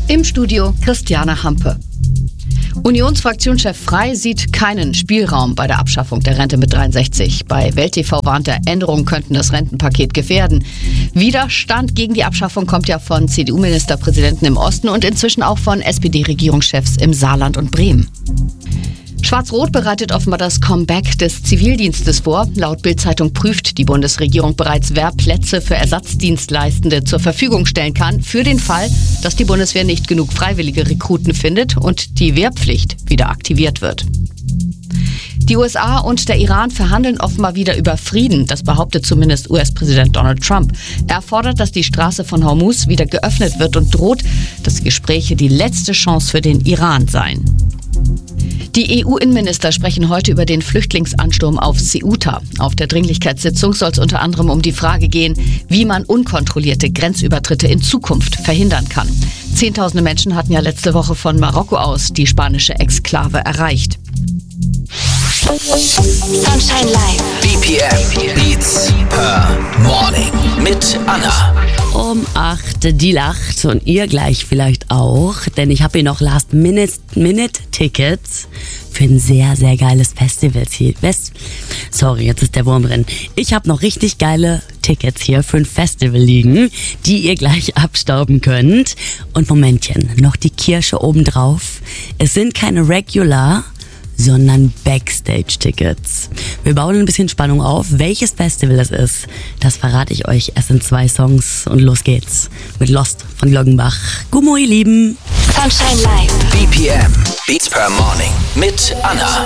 Im Studio Christiane Hampe. Unionsfraktionschef Frey sieht keinen Spielraum bei der Abschaffung der Rente mit 63. Bei Welt TV warnt er, Änderungen könnten das Rentenpaket gefährden. Widerstand gegen die Abschaffung kommt ja von CDU-Ministerpräsidenten im Osten und inzwischen auch von SPD-Regierungschefs im Saarland und Bremen. Schwarz-Rot bereitet offenbar das Comeback des Zivildienstes vor. Laut Bild-Zeitung prüft die Bundesregierung bereits, wer Plätze für Ersatzdienstleistende zur Verfügung stellen kann, für den Fall, dass die Bundeswehr nicht genug freiwillige Rekruten findet und die Wehrpflicht wieder aktiviert wird. Die USA und der Iran verhandeln offenbar wieder über Frieden. Das behauptet zumindest US-Präsident Donald Trump. Er fordert, dass die Straße von Hormuz wieder geöffnet wird und droht, dass die Gespräche die letzte Chance für den Iran seien. Die EU-Innenminister sprechen heute über den Flüchtlingsansturm auf Ceuta. Auf der Dringlichkeitssitzung soll es unter anderem um die Frage gehen, wie man unkontrollierte Grenzübertritte in Zukunft verhindern kann. Zehntausende Menschen hatten ja letzte Woche von Marokko aus die spanische Exklave erreicht. Sunshine Live. BPM Beats per Morning mit Anna. Um 8 die lacht und ihr gleich vielleicht auch, denn ich habe hier noch Last-Minute-Tickets für ein sehr, sehr geiles Festival hier. Sorry, jetzt ist der Wurm drin. Ich habe noch richtig geile Tickets hier für ein Festival liegen, die ihr gleich abstauben könnt. Und Momentchen, noch die Kirsche obendrauf. Es sind keine Regular, sondern Backstage-Tickets. Wir bauen ein bisschen Spannung auf. Welches Festival das ist, das verrate ich euch erst in 2 Songs. Und los geht's mit Lost von Glockenbach. Gummo, ihr Lieben. Sunshine Live. BPM Beats per Morning mit Anna.